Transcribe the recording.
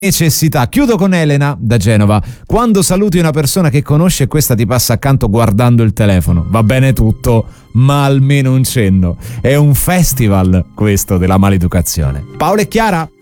necessità. Chiudo con Elena da Genova. Quando saluti una persona che conosce e questa ti passa accanto guardando il telefono, va bene tutto, ma almeno un cenno. È un festival questo della maleducazione. Paolo e Chiara?